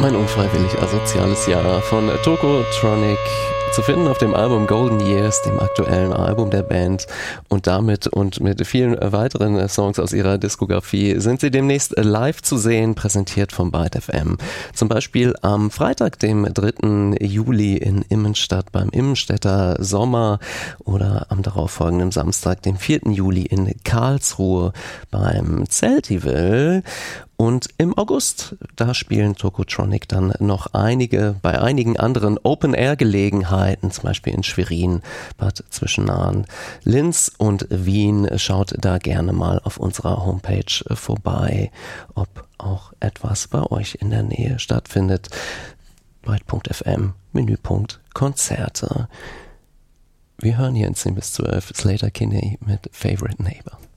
Mein unfreiwillig asoziales Jahr von Tokotronic, zu finden auf dem Album Golden Years, dem aktuellen Album der Band, und damit und mit vielen weiteren Songs aus ihrer Diskografie sind sie demnächst live zu sehen, präsentiert vom Byte FM. Zum Beispiel am Freitag, dem 3. Juli in Immenstadt beim Immenstädter Sommer, oder am darauffolgenden Samstag, dem 4. Juli in Karlsruhe beim Zeltival. Und im August, da spielen Tokotronic dann noch bei einigen anderen Open-Air-Gelegenheiten, zum Beispiel in Schwerin, Bad Zwischenahn, Linz und Wien. Schaut da gerne mal auf unserer Homepage vorbei, ob auch etwas bei euch in der Nähe stattfindet. Byte.fm, Menüpunkt Konzerte. Wir hören hier in 10 bis 12 Sleater-Kinney mit Favorite Neighbor.